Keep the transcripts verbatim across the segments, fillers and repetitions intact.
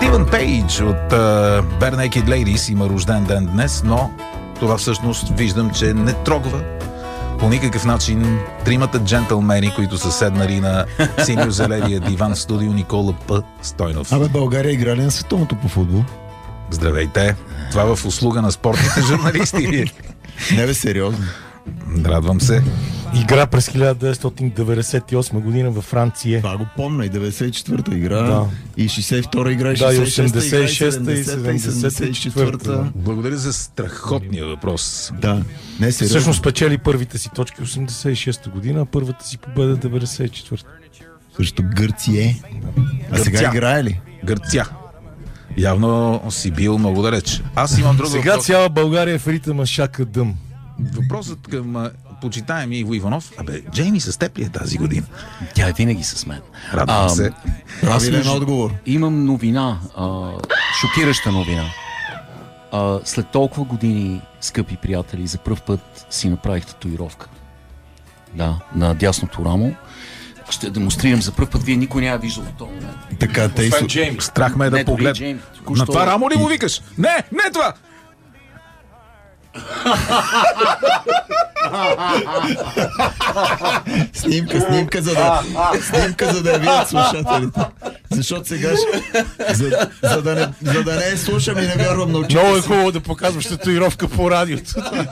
Стивън Пейдж от uh, Bare Naked Ladies има рожден ден днес, но това всъщност виждам, че не трогва по никакъв начин тримата джентълмени, които са седнали на синьо-зеления диван в студио Никола П. Стойнов. Абе, България играли на световното по футбол? Здравейте! Това в услуга на спортните журналисти. Не бе, сериозно. Радвам се. Игра през хиляда деветстотин деветдесет и осма година във Франция. Това го помня, и деветдесет и четвърта игра, да. И шейсет и втора игра, и да, и осемдесет и шеста и седемдесет и четвърта. Благодаря за страхотния въпрос. Да, не сериозно. Всъщност спечели първите си точки осемдесет и шеста година, а първата си победа деветдесет и четвърта. Също Гърция. А сега Гърция. играе ли? Гърция. Явно си бил много далеч. Аз имам друг Сега въпрос. цяла България е в ритъма шака дъм. Въпросът към а, почитаеми Иво Иванов. Абе, Джейми с теб ли е тази година? Тя е винаги с мен. Радвам се. Правилен между- отговор. Имам новина, а, шокираща новина. А, след толкова години, скъпи приятели, за пръв път си направих татуировка. Да, на дясното рамо. Ще демонстрирам за пръв път. Вие никой не я виждал в този момент. Така, те Освен са... Джейми. Страх ме е да Не, дори поглед. Джейми. На Току-що- това рамо ли му викаш? Не, не това! Снимка, снимка, за да, снимка, за да я видят слушателите. Защото сега ще... За, за, да не, за да не слушам и не вярвам на очите. Много е хубаво да показваш татуировка по радиото.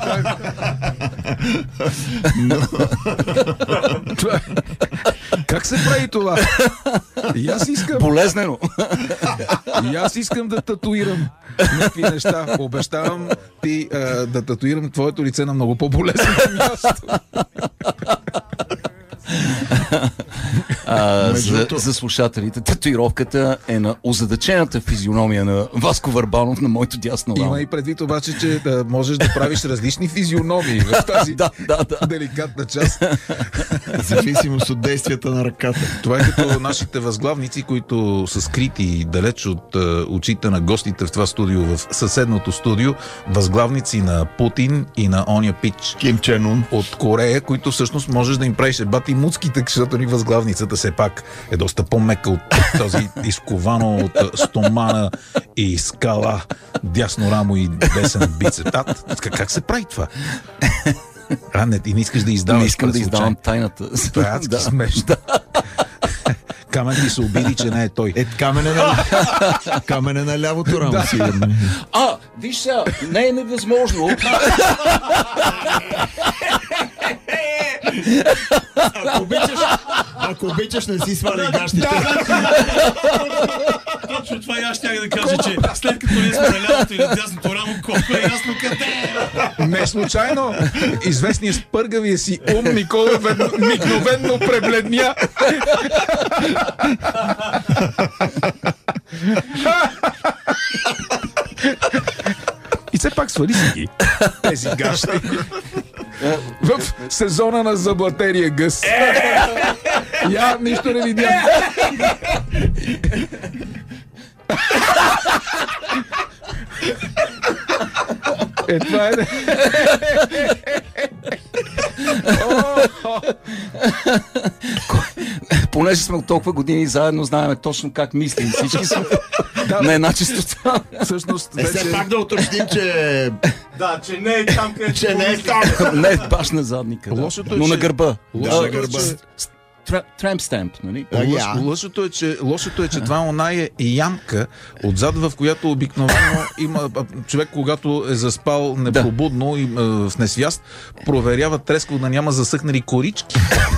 Как се прави това? И аз искам, Болезнено. и аз искам да татуирам някакви неща. Обещавам ти а, да татуирам твоето лице на много по-болезнено място. А, за, другото- за слушателите, татуировката е на озадачената физиономия на Васко Върбанов на моето дясно рамо. Има и предвид обаче, че да можеш да правиш различни физиономии в тази Да, да, да. деликатна част. В зависимост от действията на ръката. Това е като нашите възглавници, които са скрити далеч от е, очите на гостите в това студио, в съседното студио. Възглавници на Путин и на оня пич Ким Чен Ун. от Корея, които всъщност можеш да им правиш ебати муцките, защото ни възглавницата все пак е доста по-мека от този изковано от е, стомана и скала, дясно рамо и десен бицеп. А, как, как се прави това? А, не, ти не искаш да издаваш. Не искам да през издавам случай. тайната. Това е адски смешно. Камен ти се обиди, че не е той. Е, камен е на, камен е на лявото рамо, сигурно. А, виж сега, не е невъзможно. Ако обичаш, ако обичаш, не си сваляй гащите. Точно това и аз щях да кажа, че след като ние сме на лявото и на дясното рамо, колко е ясно къде е. Не случайно известният с пъргавия си ум Никола ведно, мигновенно пребледня. И все пак свали си ги тези гащи в сезона на заблатерия гъс. Я нищо не видя. Е, това е. Понеже сме от толкова години заедно, знаем точно как мислим. Всички сме на една чистота. Всъщност, Е, все вече пак да уточним, че... Да, че не е там, където че не е там. Не баш на задника, да. Лошото е, Но че- на гърба. Лошото на е, гърба. че- Трамп стемп, нали? А, Лош, я. лошото е, че, лошото е, че това оная е ямка отзад, в която обикновено има а, човек, когато е заспал непробудно и а, в несвяст, проверява трескаво да няма засъхнали корички.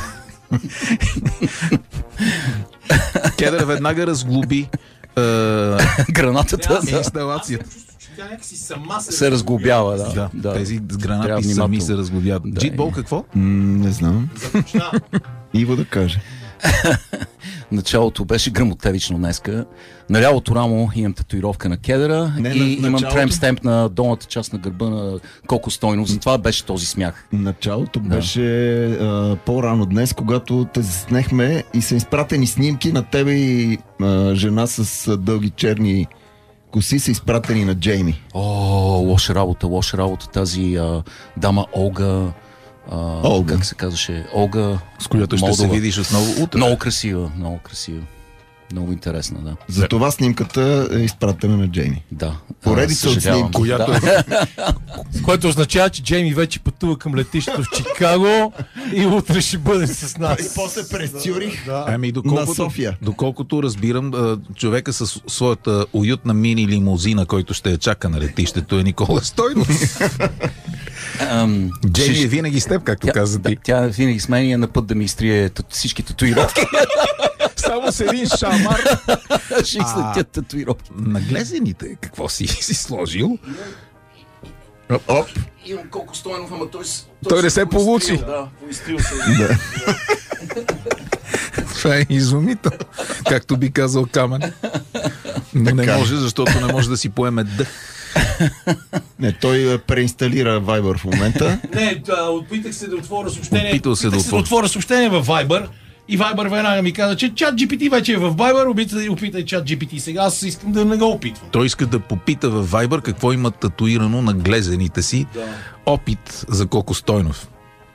Кедър веднага разглоби а, Гранатата да, инсталацията. Тя някакси сама се... се разглобява, да. Да, да. тези Трябва гранати сами внимателно. се разглобяват. Да, Джитбол е. какво? М, не знам. Иво да каже. Началото беше гръмотевично днеска. На лявото рамо имам татуировка на кедъра Не, и на- имам началото- тремп стемп на долната част на гърба на Коко Стойнов. Затова беше този смях. Началото беше а, по-рано днес, когато те заснехме и са изпратени снимки на тебе и а, жена с а, дълги черни коси са изпратени на Джейми. О, лоша работа, лоша работа. Тази а, дама Олга... А, Олга. Как се казваше? Олга... С която ще се Молдова. видиш отново утре. Много красива, много красива. Много интересна, да. Затова снимката е изпратена на Джейми. Да. Поредица от Съжалявам. снимки. Която Да. е Което означава, че Джейми вече пътува към летището в Чикаго и утре ще бъде с нас. И после през Цюрих. Ами, На доколкото, София. доколкото разбирам, а, човека с своята уютна мини лимузина, който ще я чака на летището, е Никола Стойнов. Ам, Джейми ще- е винаги с теб, както Тя, каза да, ти. тя винаги с мен и е на път да ми изтрие тат- всички татуировки. Само с един шамар. Ще излетят татуировки. Наглезените, какво си си сложил? Оп. Имам колко Стойнов, ама той, Той не се получи. Да, поизтрил се. Това е изумително, както би казал Камен. Но не Така. може, защото не може да си поеме дъх. Не, той е, преинсталира Viber в момента. Не, да, опитах се да отворя съобщение. Опитал се да опитах се да отвори. отворя съобщение в Viber. И Viber веднага ми каза, че чат джи пи ти вече е в Viber, опитай, опитай чат джи пи ти. Сега аз искам да не го опитвам. Той иска да попита във Viber какво има татуирано на глезените си. Опит за Коко Стойнов.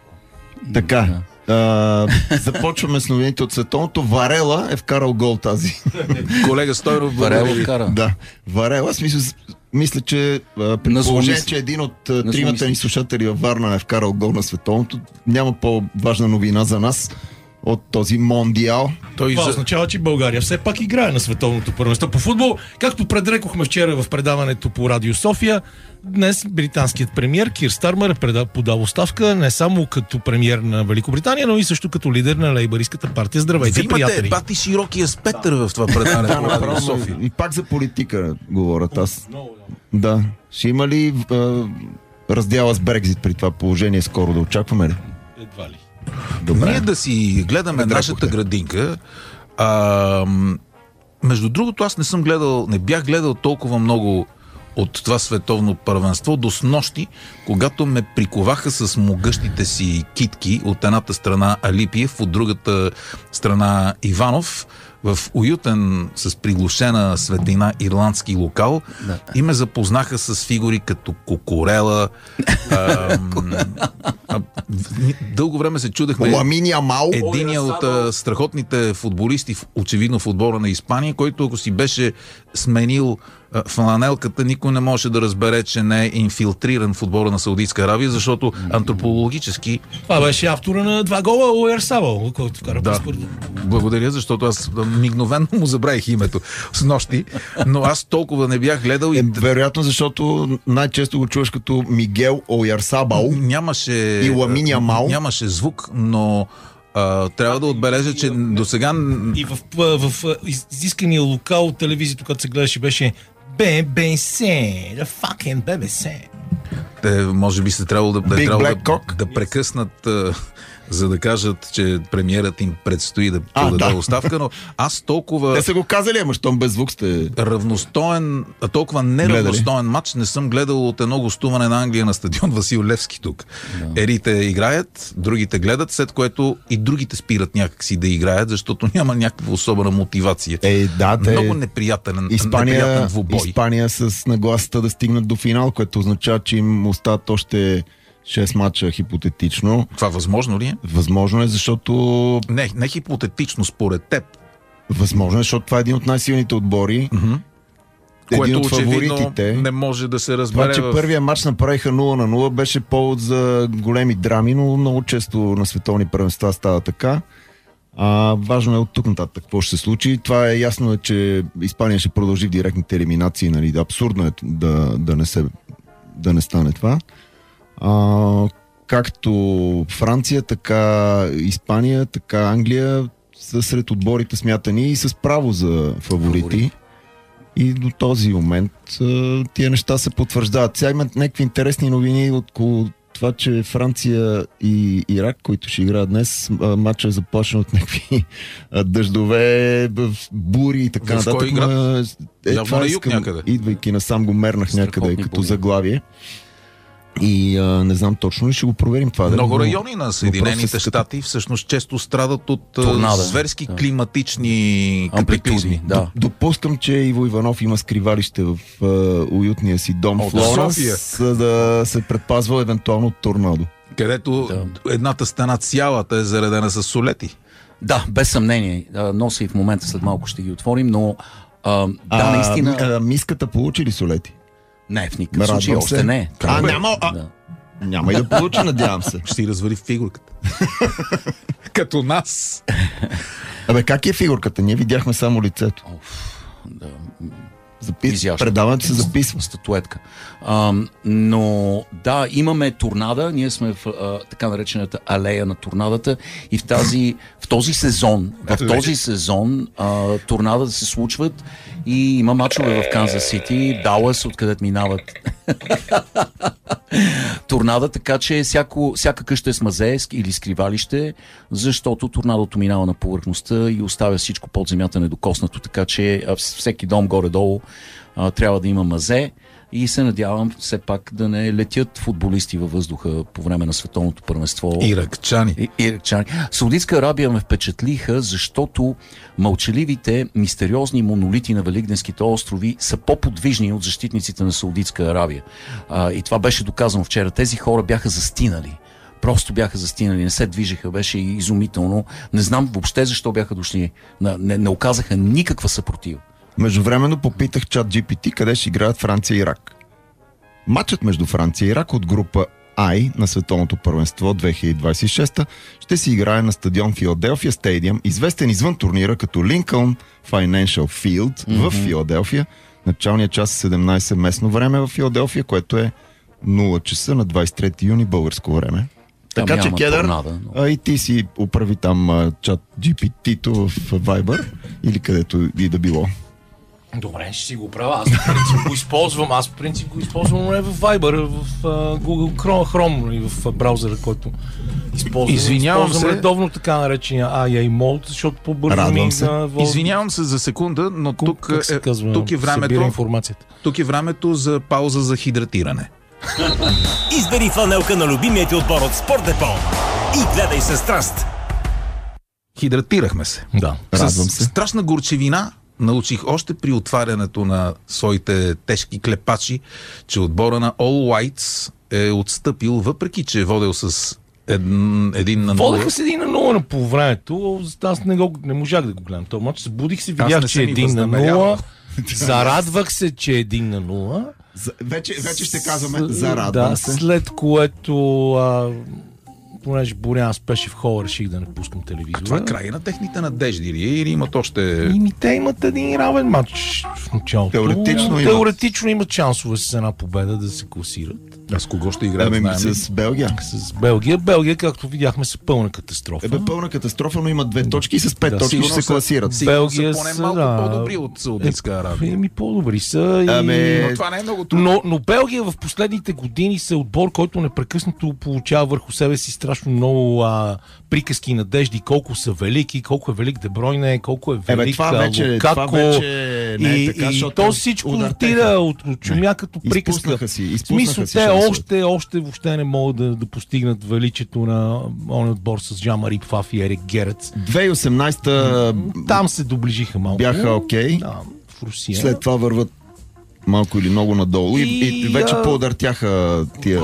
Така. А, започваме с новините от световното. Варела е вкарал гол тази. Колега Стойнов, Варело благодаря. вкара. Да. Варела, смисъл, мисля, че а, при Назломи положение, се. че един от а, Назломи тримата се. ни слушатели във Варна е вкарал гол на световното, няма по-важна новина за нас от този мондиал. Той Това за... означава, че България все пак играе на световното първенство по футбол. Както предрекохме вчера в предаването по Радио София, днес британският премиер Кир Стармер е преда- подал оставка не само като премиер на Великобритания, но и също като лидер на лейбаристската партия. Здравейте, Вие имате приятели! бати широкия спектър в това предаване Да, по Радио направо, София. и пак за политика говорят аз. Да. Ще има ли а, раздяла с Брекзит при това положение скоро да очакваме ли? Едва ли. Добре. Ние да си гледаме Предрекохте. нашата градинка. А, между другото, аз не съм гледал, не бях гледал толкова много от това световно първенство до снощи, когато ме приковаха с могъщите си китки от едната страна Алипиев, от другата страна Иванов, в уютен, с приглушена светлина ирландски локал, Да. и ме запознаха с фигури като Кокорела. ам, а, в- дълго време се чудехме. Ламиния Мал. Единият от а, страхотните футболисти, в- очевидно в отбора на Испания, който ако си беше сменил а, фланелката, никой не може да разбере, че не е инфилтриран в отбора на Саудитска Аравия, защото антропологически... Това беше автора на два гола Уерсабъл, който вкара Да, паспорт. благодаря, защото аз а, мигновено му забравих името с нощи, но аз толкова не бях гледал и Е, вероятно, защото най-често го чуваш като Мигел Оярсабал. нямаше... И Ламиния Мал. Нямаше звук, но а, трябва да отбележа, че до сега... И в, в, в изискания локал от телевизията, когато се гледаше, беше би би си, the fucking би би си. Те, може би се трябвало да, да, Big е трябвало Black да, Cock. да прекъснат, а, за да кажат, че премиерът им предстои да А, подаде да. оставка, но аз толкова Те са го казали, ама щом без звук сте... равностоен, а толкова неравностоен матч не съм гледал от едно гостуване на Англия на стадион Васил Левски тук. Да. Едните играят, другите гледат, след което и другите спират някакси да играят, защото няма някаква особена мотивация. Е, да, те... Много неприятен, неприятен Испания, двубой. Испания с нагласата да стигнат до финал, което означава, че им остават още шест мача хипотетично. Това възможно ли е? Възможно е, защото... Не, не хипотетично, според теб. Възможно е, защото това е един от най-силните отбори. Mm-hmm. Един Което от очевидно фаворитите. не може да се Това, разбере че в... първия матч направиха нула на нула, беше повод за големи драми, но много често на световни първенства става така. А, важно е от тук нататък какво ще се случи. Това е ясно, е, че Испания ще продължи в директните елиминации. Нали? Абсурдно е да, да, не се, да не стане това. А, както Франция, така Испания, така Англия са сред отборите смятани и с право за фаворити. Фаворит. И до този момент а, тия неща се потвърждават. Сега имат някакви интересни новини около това, че Франция и Ирак, които ще играят днес, а, матчът е заплашен от някакви а, дъждове, б- бури и така В кой нататък. град? ма, Е, Явно това на юг искам, някъде. идвайки насам го мернах някъде Страхотни като бури. заглавие. И а, не знам точно ли, ще го проверим това. Много дали, но- райони на Съединените въпросът е щати всъщност често страдат от а, Торнада. зверски Да. климатични Амплитуди, катаклизми. да. Допускам, че Иво Иванов има скривалище в а, уютния си дом От в Лоренс, София. за да се предпазва евентуално от торнадо. Където Да. едната стена цялата е заредена с солети. Да, без съмнение. А, нося и в момента, след малко ще ги отворим, но а, да, а, наистина... А, миската получи ли солети? Не, в никакъв случай, Радвам още се. не. А, няма, а, Да. няма и да получи, надявам се. Ще си развали фигурката. Като нас. Абе, как е фигурката? Ние видяхме само лицето. Да. Запис... Изящно. Предаването се записва. Статуетка. А, но да, имаме торнада, ние сме в а, така наречената алея на торнадата и в, тази, в този сезон, в този сезон а, торнада се случват и има мачове в Канзас Сити, Далас, откъдето минават торнада, така че всяко, всяка къща е с мазе или скривалище, защото торнадото минава на повърхността и оставя всичко под земята недокоснато, така че всеки дом горе-долу а, трябва да има мазе и се надявам все пак да не летят футболисти във въздуха по време на световното първенство. Иракчани. И- Иракчани. Саудитска Арабия ме впечатлиха, защото мълчаливите, мистериозни монолити на Великденските острови са по-подвижни от защитниците на Саудитска Арабия. А, и това беше доказано вчера. Тези хора бяха застинали. Просто бяха застинали, не се движеха, беше изумително. Не знам въобще защо бяха дошли. Не, не, не оказаха никаква съпротива. Междувременно попитах чат джи пи ти къде ще играят Франция и Ирак. Матчът между Франция и Ирак от група I на световното първенство две хиляди двадесет и шеста ще се играе на стадион Филаделфия Стадиум, известен извън турнира като Lincoln Financial Field mm-hmm. в Филаделфия. Началният час е седемнадесет местно време в Филаделфия, което е нула часа на двадесет и трети юни българско време. Там Така че, няма Кедър, торнада, но... а и ти си управи там а, чат джи пи ти-то в Viber или където и да било. Добре, ще си го правя. Аз по принцип го използвам. Аз по принцип го използвам не в Viber, в uh, Google Chrome и в браузъра, който използвам. Извинявам използвам се. редовно така наречения ай ей Mode, защото по-бързо Радвам ми се. да води. Извинявам се за секунда, но тук, Как се е, казва, тук, е събира времето, информацията. тук е времето за пауза за хидратиране. Избери фланелка на любимия ти отбор от Спорт Депо и гледай със страст. Хидратирахме се. Да. Радвам С се. страшна горчевина научих още при отварянето на своите тежки клепачи, че отбора на All Whites е отстъпил, въпреки че е водел с един, един на нула. Водеха се един на нула на по времето. Аз не, го, не можах да го гледам този мач. Събудих се, Аз видях, не че съм е и един на възнамерявал. нула. Зарадвах се, че е един на нула. За, вече, вече ще казваме, С- зарадвам да, се. след което, а, понеже Борян спеше в хола, реших да не пускам телевизора. Това е край на техните надежди ли е, или имат още... И ми те имат един равен матч в началото. Теоретично имат. Теоретично имат шансове с една победа да се класират. А с кого ще играят, Ами, знаем ли? с Белгия. С Белгия. Белгия, както видяхме, са пълна катастрофа. Ебе, пълна катастрофа, но имат две точки и с пет Да, точки ще се са- класират. Сигурно Белгия са поне са, малко да. по-добри от Саудитска Арабия. Еми, по-добри са. И... Ами, Но това не е много трудно. Но, но Белгия в последните години са отбор, който непрекъснато получава върху себе си страшно много а, приказки и надежди, колко са велики, колко е велик Де Бройне, колко е велик Ебе, това вече, Лукако. това вече не е и, така, и защото то всичко удъртеха. отида от, от чумя като приказка. Изпуснаха си, В изпуснаха смисъл, си те шансовете. още, още въобще не могат да, да постигнат величието на он отбор с Жан-Мари Пфаф и Ерик Герец. две хиляди и осемнадесета Там се доближиха малко. бяха окей. Да, в Русия. След това върват малко или много надолу и, и, И, вече а, поудъртяха тия...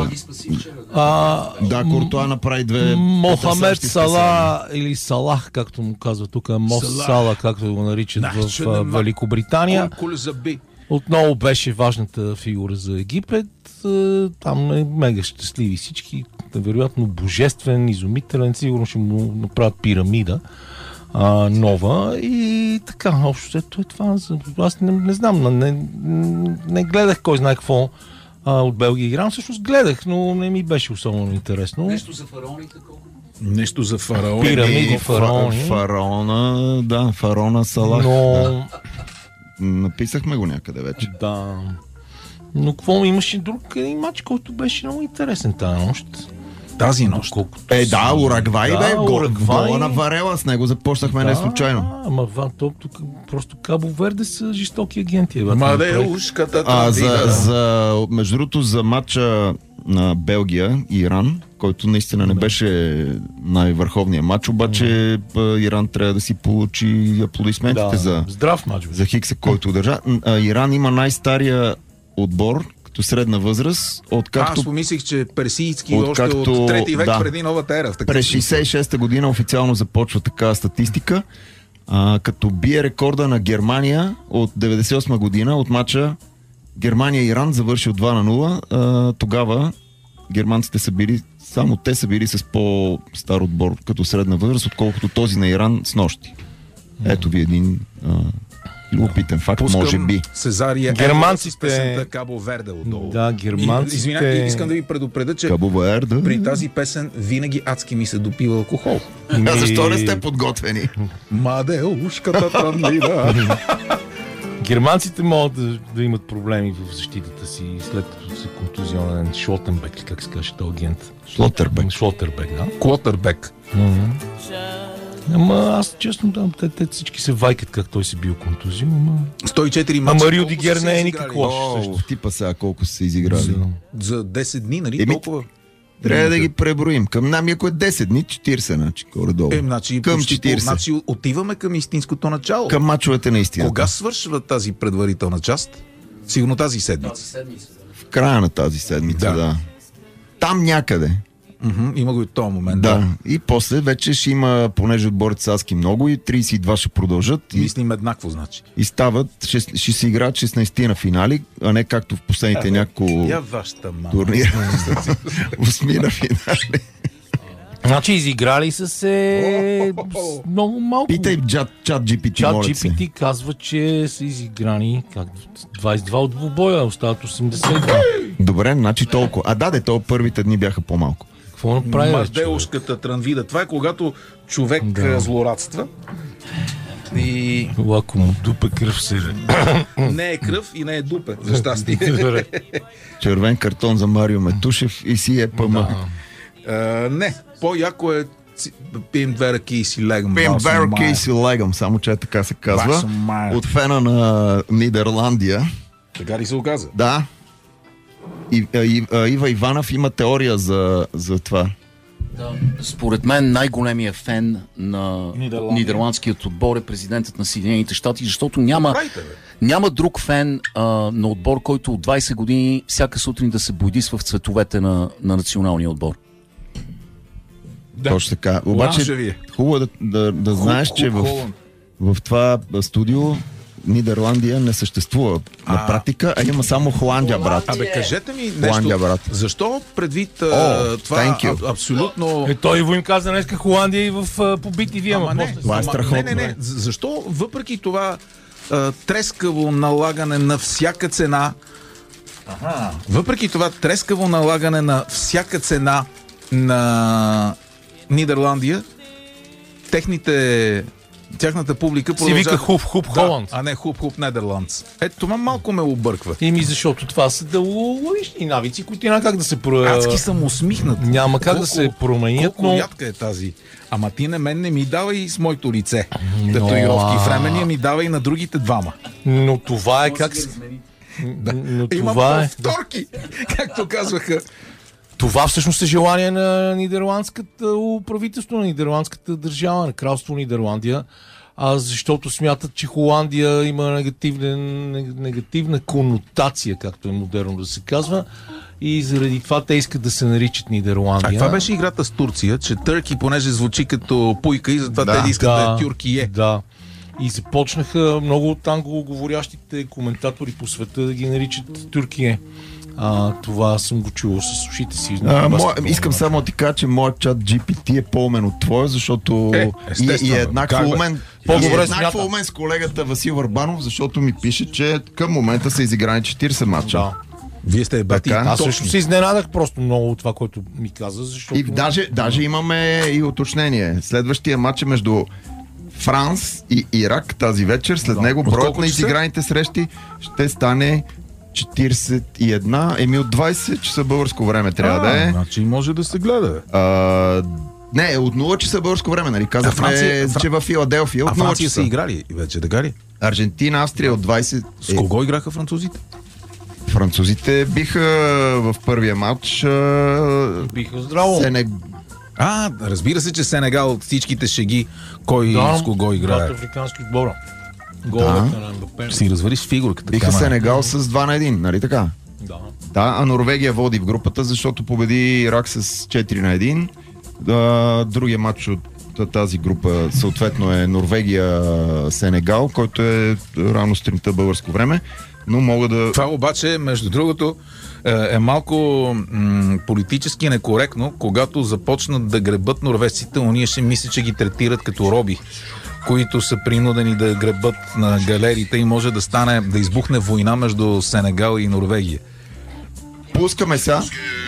А, Да, Куртуа направи две... Мохамед потрясаващи Сала или Салах, както му казва тук, Мо Салах. Сала, както го наричат Значи, в а, нема- Великобритания. Колко заби. Отново беше важната фигура за Египет. А, Там е мега щастливи всички. Вероятно божествен, изумителен. Сигурно ще му направят пирамида а, нова. И така, общо ето е това. Аз не, не знам, не, не гледах кой знае какво а, от Белгия играм. Всъщност гледах, но не ми беше особено интересно. Нещо за фараоните, колко? Нещо за фараон. Пирамиди, Еми, фараони. фа- Фараона, да, фараона Салах. Но... Да. Написахме го някъде вече. Да. Но какво имаше друг един матч, който беше много интересен тази нощ. Тази нощ. Колкото Е, да, Урагвай, Да, бе, гол, Уругвай. гола на Варела, с него започнахме не случайно. Ама ва, то, тук просто Кабо Верде са жестоки агенти. Бе, Мадеушката. А, за, за, между другото, за матча на Белгия и Иран, който наистина не беше най-върховният матч, обаче а, Иран трябва да си получи аплодисментите да, за, здрав матч. Бе. за Хикса, който удържа. А, Иран има най-стария отбор, като средна възраст, откакто... Аз помислих, че персийски от още както- от трети век да. преди новата ера. В такъв През смисъл. шейсет и шеста година официално започва такава статистика, а, като бие рекорда на Германия от деветдесет и осма година от мача Германия-Иран, завършил два на нула. А, тогава германците са били, само те са били с по-стар отбор като средна възраст, отколкото този на Иран с нощи. Ето ви един а, любопитен факт, Пускам може би. Сезария Германците- с песента Кабо Верде отдолу. Да, германците- И, извинявай, искам да ви предупредя, че Кабо Верде. при тази песен винаги адски ми се допива алкохол. А защо не сте подготвени? Мадеушката тръмнина. Германците могат да, да имат проблеми в защитата си след като се контузионен Шлотенбек, как се каже, този агент. Шлотербек. Шлотербек, да. Клотърбек. Ама аз честно да, те, те всички се вайкат как той се бил контузил, ама... сто и четири мача. Ама Рио колко Ди Гер са се не е изиграли? никак лош. О, също. типа сега колко са се изиграли. За десет дни, нали? Еми, Толкова. Трябва да ги преброим. Към нами, ако е десет дни, четиридесет, значи, горе-долу. Е, значи, към почти по- четиридесет. Значи отиваме към истинското начало. Към мачовете на истината. Кога свършва тази предварителна част? Сигурно тази седмица. В края на тази седмица, Да. да. Там някъде. Мгм, има го и в този момент. Да. И после вече ще има, понеже отборите са адски много и тридесет и два ще продължат и, Мислим еднакво, значи. и стават, ще, ще се играят шестнайсет на финали, а не както в последните няколко Я вашата мама. турнира. Осми на финали. Значи изиграли са се с много малко. Питай чат, чат джи пи ти, Чат моля джи се. пи ти казва, че са изиграни как, двайсет и два от двубоя, остават осемдесет и два. Добре, значи толкова. А да, де, то първите дни бяха по-малко. Какво направи? бе, човек? Мадеушката трънвида. Това е когато човек да. злорадства и Лако му дупе кръв се. не е кръв и не е дупе, за щастие. Червен картон за Марио Метушев и си е ПМ. А, не, по-яко е ци- пием две ръки и си легам. Пим Басо Берки мая. и си легам, само че така се казва. Басо мая. От фена на Нидерландия. Така ли се оказа? Да. И, а, и, а, Ива Иванов има теория за, за това. Да. Според мен най-големият фен на Нидерландия. нидерландският отбор е президентът на Съединените щати, защото няма, Правите, бе. няма друг фен а, на отбор, който от двайсет години всяка сутрин да се бойдисва в цветовете на, на националния отбор. Да. Точно така. Обаче Оранжевия. хубаво е да, да, да знаеш, Хук, че хук, в, Холанд. в това студио Нидерландия не съществува на А. практика, а има само Холандия, брат. Абе, кажете ми нещо. Холандия, брат. Защо предвид а, О, това thank you. а, абсолютно... Е, той Иво им каза днеска Холандия и в а, по би ти ви, ама Ама не, после- Това е ама, страхотно, не, не, не. бе. З- Защо въпреки това а, трескаво налагане на всяка цена, Аха. въпреки това трескаво налагане на всяка цена на Нидерландия, техните тяхната публика Си вика хуп хуп да, Холанд. а не хуп хуп Нидерландс. Ето това малко ме обърква. Еми, защото това са деловични навици, които няма как да се проявят. Адски съм усмихнат. Няма как Колко- да се променят, Колко но... рядка е тази. Ама ти на мен не ми давай с моето лице. Но, Татуировки. а- Време ни ми давай на другите двама. Но това е как се... Но Имам това е... повторки, както казваха. Това всъщност е желание на нидерландската правителство, на нидерландската държава, на кралство Нидерландия, а защото смятат, че Холандия има негативна, негативна конотация, както е модерно да се казва, и заради това те искат да се наричат А Нидерландия. това беше играта с Турция, че Търки, понеже звучи като пуйка и затова Да. те искат да, е Тюркие. Да. И започнаха много от англоговорящите коментатори по света да ги наричат Тюркие. А, това съм го чувал с ушите си. А, мо, Баскетбол, искам да. само да ти кажа, че моят чат джи пи ти е по-умен от твоя, защото Е, и, естествено. и е еднакво Как бе? умен. По-добре и е еднакво смята. умен с колегата Васил Върбанов, защото ми пише, че към момента са изиграни четирийсет мача. Да. Вие сте бати. Така. Аз точни. също се изненадах просто много от това, което ми каза, защото... И даже, даже имаме и уточнение. Следващия матч е между Франс и Ирак тази вечер. След него От броят колко на часа? изиграните срещи ще стане четирийсет и една. Еми от двайсет часа българско време трябва да е. Значи може да се гледа. А, не, от нула часа българско време, нали? Казахме, Франция- Фра- че във Филаделфия А от нула Франция са часа. играли вече, така ли? Аржентина, Австрия от двайсет. С кого играха французите? Е, французите биха в първия матч а, Биха здраво. Сенег... А, разбира се, че Сенегал от всичките шеги, кой с кого играе. Двата африкански отбора. Головете на Мбапе. Ще си развалиш фигурката. биха камера. Сенегал с два на един, нали така? Да. Да, а Норвегия води в групата, защото победи Ирак с четири на едно. А, другия матч от тази група съответно е Норвегия-Сенегал, който е рано сутринта българско време, но мога да... Това обаче, между другото, е малко м- политически некоректно, когато започнат да гребат норвежците, уния ще мисли, че ги третират като роби, които са принудени да гребат на галерите и може да стане, да избухне война между Сенегал и Норвегия. Пускаме сега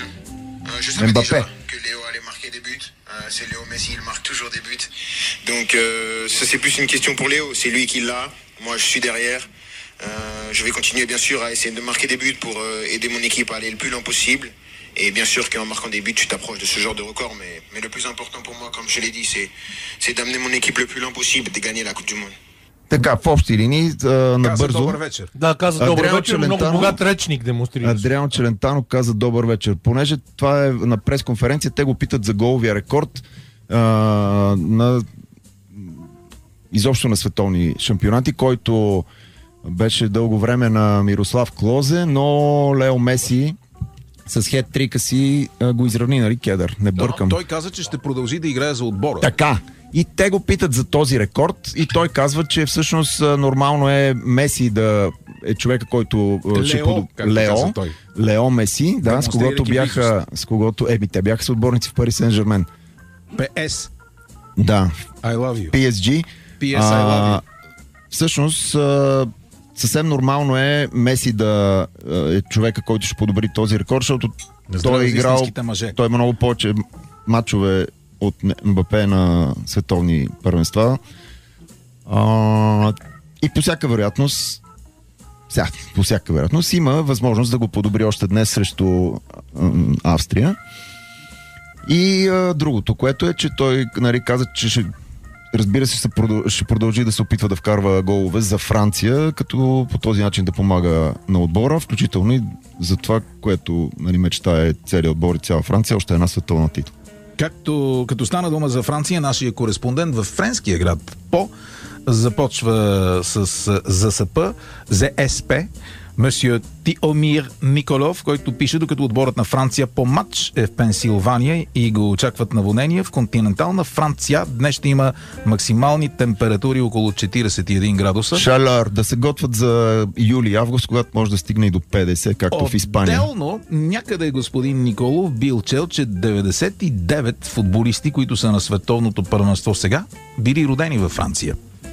Мбапе. C'est Léo Messi, il marque toujours des buts. Donc euh, ça c'est plus une question pour Léo, c'est lui qui l'a. Moi je suis derrière. Euh, je vais continuer bien sûr à essayer de marquer des buts pour euh, aider mon équipe à aller le plus loin possible. Et bien sûr qu'en marquant des buts, tu t'approches de ce genre de record. Mais, mais le plus important pour moi, comme je l'ai dit, c'est, c'est d'amener mon équipe le plus loin possible et de gagner la Coupe du Monde. Така, в общи линии, набързо. Добър вечер. Да, каза добър Адриано вечер, много Челентано- богат речник демонстрира. Адриано Челентано каза добър вечер. Понеже това е на пресконференция, те го питат за головия рекорд а, на изобщо на световни шампионати, който беше дълго време на Мирослав Клозе, но Лео Меси с хет-трика си а, го изравни, нали, Кедър? Не бъркам. Но той каза, че ще продължи да играе за отбора. Така. И те го питат за този рекорд и той казва, че всъщност а, нормално е Меси да е човека, който а, ще Лео, подо- както Лео, каза той. Лео Меси, да, с когото Демонстрирайки бяха, с когото, еби, те бяха съотборници в Пари Сен-Жермен. Пи Ес. Да, I love you. Пи Ес Джи. Пи Ес I love you. Всъщност, а, съвсем нормално е Меси да а, е човека, който ще подобри този рекорд, защото той е за играл, истинските мъже. той има много повече мачове от Мбапе на световни първенства. А, и по всяка вероятност, ся, по всяка вероятност има възможност да го подобри още днес срещу а, Австрия. И а, другото, което е, че той, нали, каза, че ще, разбира се, ще продъл- ще продължи да се опитва да вкарва голове за Франция, като по този начин да помага на отбора, включително и за това, което, нали, мечта е целият отбор и цяла Франция, още една световна титла. Както като стана дума за Франция, нашия кореспондент в френския град По започва с ЗСП, ЗСП, месье Тиомир Николов, който пише, докато отборът на Франция по матч е в Пенсилвания и го очакват наводнения. В континентална Франция днес ще има максимални температури около четиридесет и един градуса. Шалър, да се готвят за юли-август, когато може да стигне и до петдесет, както в Испания. Отделно, някъде господин Николов бил чел, че деветдесет и девет футболисти, които са на световното първенство сега, били родени във Франция.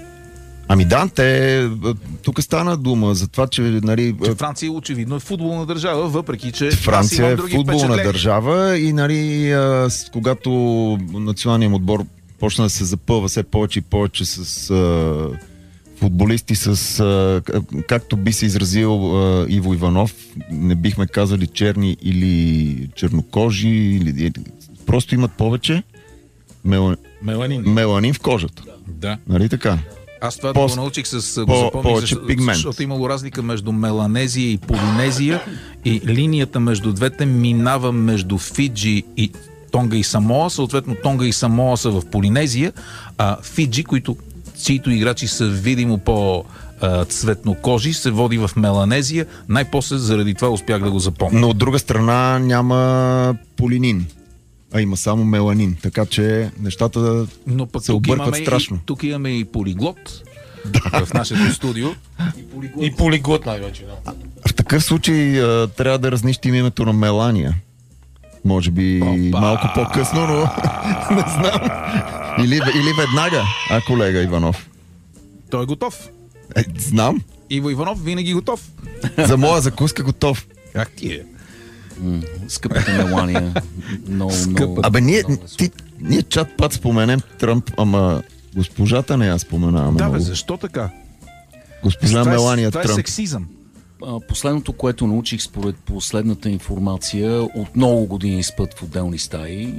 Ами да, те, тук стана дума за това, че, нали, Че Франция очевидно е футболна държава, въпреки че Франция аз е имам други футболна впечатления. държава и, нали, а, с- когато националният му отбор почна да се запълва все повече и повече с а, футболисти, с, а, както би се изразил а, Иво Иванов, не бихме казали черни или чернокожи, или, просто имат повече мела, Меланин. меланин в кожата. Да. Нали така? Аз това По- да го научих с го по- запомних, повече защото, пигмент. защото имало разлика между Меланезия и Полинезия и линията между двете минава между Фиджи и Тонга и Самоа. Съответно Тонга и Самоа са в Полинезия, а Фиджи, които, чието играчи са видимо по а, цветнокожи, се води в Меланезия. Най-после заради това успях да го запомня. Но от друга страна няма полинин, а има само меланин, така че нещата Но пък се тук объркват имаме, страшно. и, тук имаме и полиглот в нашето студио. И полиглот най-вече. Да. В такъв случай а, трябва да разнищим името на Мелания. Може би Опа! малко по-късно, но не знам. Или, или веднага, а колега Иванов. Той е готов. Е, знам. Иво Иванов винаги готов. За моя закуска готов. Как ти е? М, Скъпата Мелания. Много, много. Абе, ние, много ти, ние чат път споменем Тръмп, ама госпожата не я споменаваме Да, бе, много. защо така? Госпожа това е, Мелания това е Тръмп. сексизъм. А, Последното, което научих според последната информация, от много години спът в отделни стаи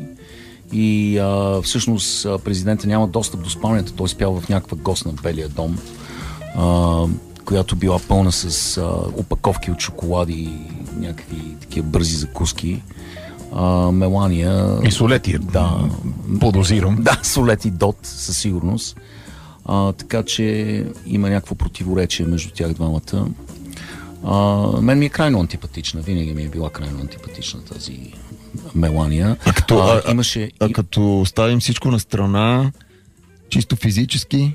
и а, всъщност а, президента няма достъп до спалнята, той спял в някаква гост на Белия дом, а, която била пълна с а, опаковки от шоколади и някакви такива бързи закуски. А, Мелания... И солети. Да. Подозирам. Да, солет и дот, със сигурност. А, така че има някакво противоречие между тях двамата. А, мен ми е крайно антипатична. Винаги ми е била крайно антипатична тази Мелания. А като, а, а, имаше... а, а като оставим всичко на страна, чисто физически?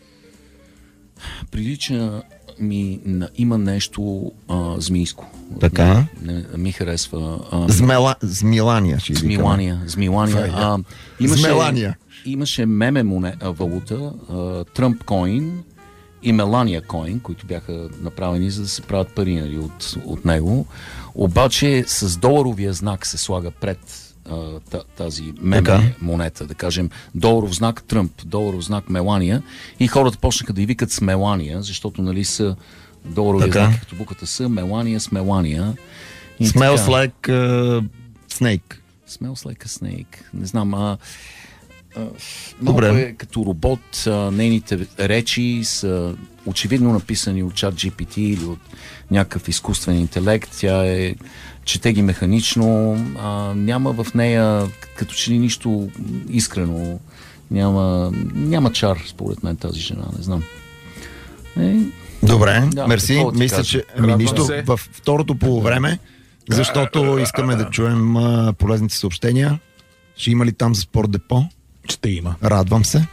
Прилича ми, на, има нещо а, змийско. Така. Не, не ми харесва. А, Змела, змилания, ще ви Змилания. Змилания. А, имаше, Змелания. имаше меме моне, а, валута, Тръмп Коин и Мелания Коин, които бяха направени за да се правят пари, нали, от, от него. Обаче с доларовия знак се слага пред а, тази меме така монета, да кажем доларов знак Тръмп, доларов знак Мелания, и хората почнаха да й викат с Мелания, защото, нали, са доларовия така знак като буквата С, Мелания с Мелания. И Smells така, like uh, snake. Smells like a snake. Не знам, а, а малко Добре. е като робот, а, нейните речи са очевидно написани от чат джи пи ти или от някакъв изкуствен интелект. Тя е, чете ги механично, а, няма в нея като че ли нищо искрено, няма, няма чар, според мен, тази жена, не знам. Е, Добре, да, мерси. какво ти Мисля, кажа? че ами, Радвам нищо се. във второто полувреме, защото искаме да чуем а, полезните съобщения. Ще има ли там за Спорт Депо? Ще има. Радвам се.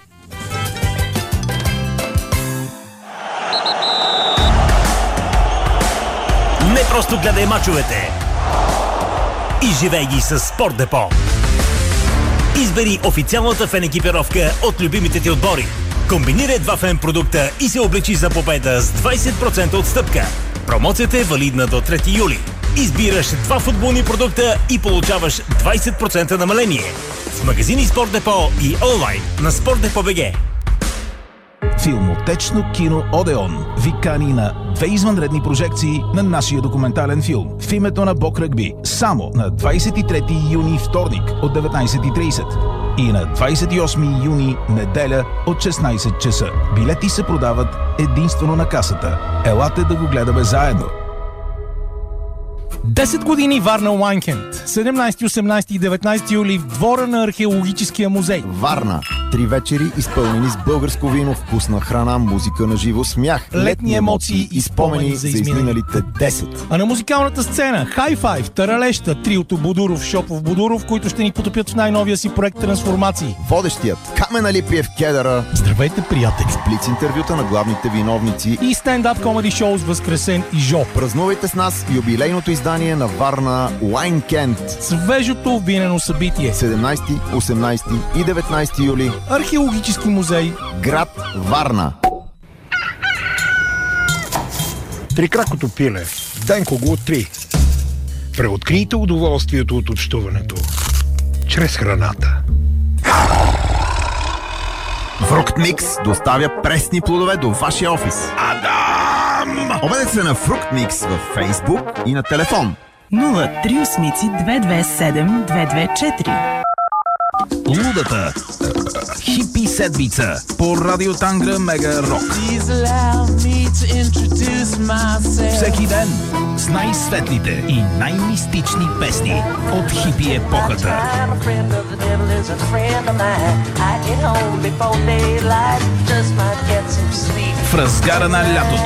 Не просто гледай мачовете, изживей ги с Спорт Депо. Избери официалната фен екипировка от любимите ти отбори. Комбинирай два фен продукта и се облечи за победа с двайсет процента отстъпка. Промоцията е валидна до трети юли. Избираш два футболни продукта и получаваш двайсет процента намаление. В магазини Спорт Депо и онлайн на спортдепо.бг. Филмотечно кино Одеон ви кани на две извънредни прожекции на нашия документален филм в името на Бог Ръгби само на двайсет и трети юни, вторник от деветнайсет и трийсет и на двайсет и осми юни, неделя от шестнайсет часа. Билети се продават единствено на касата. Елате да го гледаме заедно. десет години Варна Уайнкенд. седемнайсети, осемнайсети и деветнайсети юли в двора на археологическия музей. Варна. Три вечери, изпълнени с българско вино, вкусна храна, музика на живо, смях, Летни емоции и спомени за изминалите десет. А на музикалната сцена High Five, Таралеща, триото Будуров, Шопов Будуров, които ще ни потопят в най-новия си проект Трансформации. Водещият Камен Алипиев Кедъра, Здравейте, приятели! блиц интервюта на главните виновници. И стендап комеди шоу с Възкресен и Жо. Празнувайте с нас юбилейното издание на Варна Уайнкенд. Свежото винено събитие. седемнайсети, осемнайсети и деветнайсети юли. Археологически музей. Град Варна. Трикракото пиле. Денко го откри. Преоткрийте удоволствието от общуването чрез храната. Фрукт Микс доставя пресни плодове до вашия офис. Адам! Обадете се на Фрукт Микс във Фейсбук и на телефон. нула три осмици две две седем две две четири. Лудата хипи седмица по Радио Тангра Мега Рок. Всеки ден с най-светлите и най-мистични песни от хипи епохата. В разгара на лятото